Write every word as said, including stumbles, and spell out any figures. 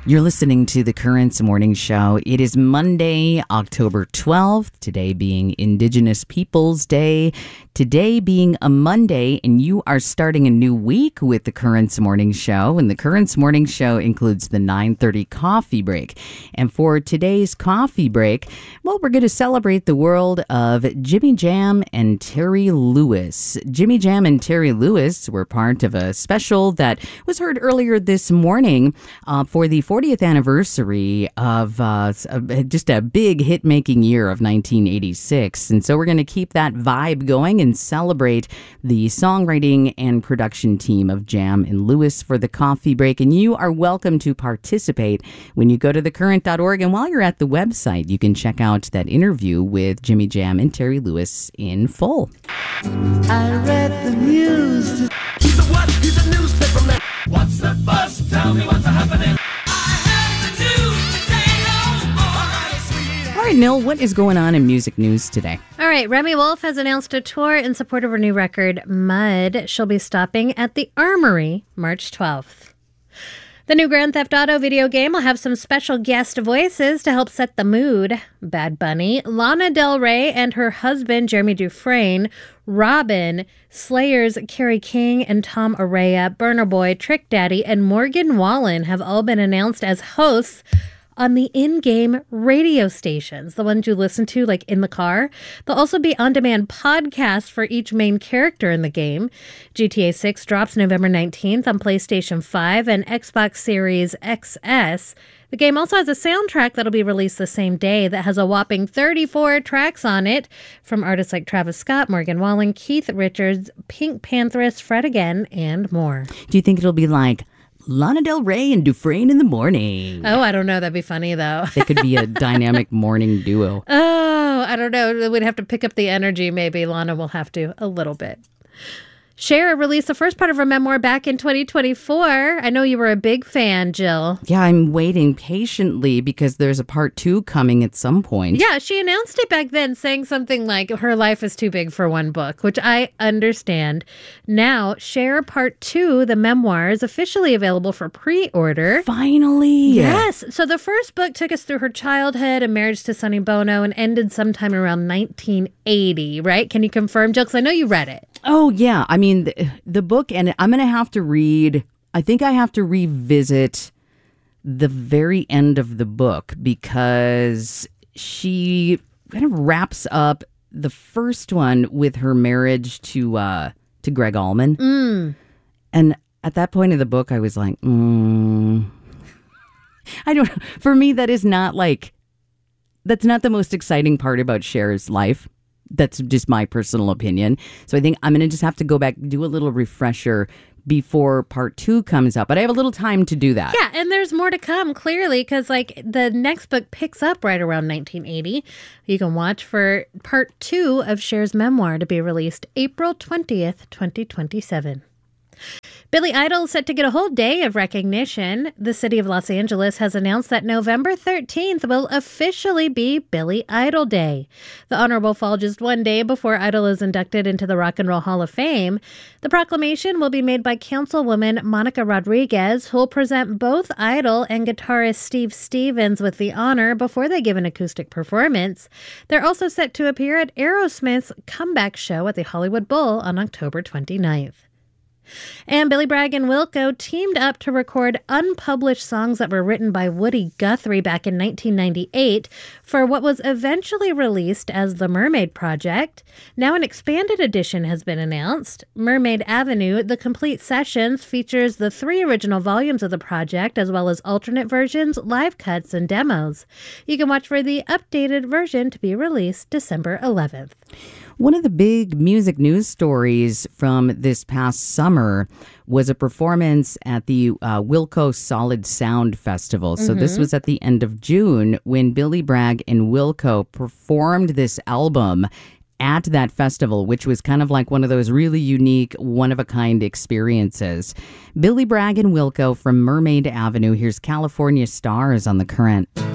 You're listening to the Currents Morning Show. It is Monday, October twelfth, today being Indigenous Peoples Day, today being a Monday, and you are starting a new week with the Currents Morning Show. And the Currents Morning Show includes the nine thirty coffee break. And for today's coffee break, well, we're going to celebrate the world of Jimmy Jam and Terry Lewis. Jimmy Jam and Terry Lewis were part of a special that was heard earlier this morning uh, for the fortieth anniversary of uh, just a big hit-making year of nineteen eighty-six. And so we're going to keep that vibe going and celebrate the songwriting and production team of Jam and Lewis for the coffee break. And you are welcome to participate when you go to the current dot org. And while you're at the website, you can check out that interview with Jimmy Jam and Terry Lewis in full. I read the news. He's a what? He's a newspaper man. What's the buzz? Tell me what's happening. All right, Nil, what is going on in music news today? All right, Remy Wolf has announced a tour in support of her new record, Mud. She'll be stopping at the Armory March twelfth. The new Grand Theft Auto video game will have some special guest voices to help set the mood. Bad Bunny, Lana Del Rey, and her husband, Jeremy Dufresne, Robin, Slayer's Kerry King and Tom Araya, Burna Boy, Trick Daddy, and Morgan Wallen have all been announced as hosts on the in-game radio stations, the ones you listen to like in the car. There'll also be on-demand podcasts for each main character in the game. G T A six drops November nineteenth on PlayStation five and Xbox Series X S. The game also has a soundtrack that'll be released the same day that has a whopping thirty-four tracks on it from artists like Travis Scott, Morgan Wallen, Keith Richards, Pink Panthers, Fred Again, and more. Do you think it'll be like Lana Del Rey and Dufresne in the morning? Oh, I don't know. That'd be funny, though. They could be a dynamic morning duo. Oh, I don't know. We'd have to pick up the energy. Maybe Lana will have to a little bit. Cher released the first part of her memoir back in twenty twenty-four. I know you were a big fan, Jill. Yeah, I'm waiting patiently because there's a part two coming at some point. Yeah, she announced it back then, saying something like her life is too big for one book, which I understand. Now, Cher Part two, the memoir, is officially available for pre-order. Finally! Yes. So the first book took us through her childhood and marriage to Sonny Bono and ended sometime around nineteen eighty, right? Can you confirm, Jill? Because I know you read it. Oh, yeah. I mean, the, the book, and I'm going to have to read, I think I have to revisit the very end of the book because she kind of wraps up the first one with her marriage to uh, to Greg Allman. Mm. And at that point in the book, I was like, mm. I don't know. For me, that is not like, that's not the most exciting part about Cher's life. That's just my personal opinion. So I think I'm going to just have to go back, do a little refresher before part two comes up. But I have a little time to do that. Yeah, and there's more to come, clearly, because like the next book picks up right around nineteen eighty. You can watch for part two of Cher's memoir to be released April twentieth, twenty twenty-seven. Billy Idol is set to get a whole day of recognition. The city of Los Angeles has announced that November thirteenth will officially be Billy Idol Day. The honor will fall just one day before Idol is inducted into the Rock and Roll Hall of Fame. The proclamation will be made by Councilwoman Monica Rodriguez, who will present both Idol and guitarist Steve Stevens with the honor before they give an acoustic performance. They're also set to appear at Aerosmith's comeback show at the Hollywood Bowl on October twenty-ninth. And Billy Bragg and Wilco teamed up to record unpublished songs that were written by Woody Guthrie back in nineteen ninety-eight for what was eventually released as The Mermaid Project. Now an expanded edition has been announced. Mermaid Avenue, the complete sessions, features the three original volumes of the project as well as alternate versions, live cuts, and demos. You can watch for the updated version to be released December eleventh. One of the big music news stories from this past summer was a performance at the uh, Wilco Solid Sound Festival. So mm-hmm. This was at the end of June when Billy Bragg and Wilco performed this album at that festival, which was kind of like one of those really unique, one-of-a-kind experiences. Billy Bragg and Wilco from Mermaid Avenue. Here's California Stars on The Current.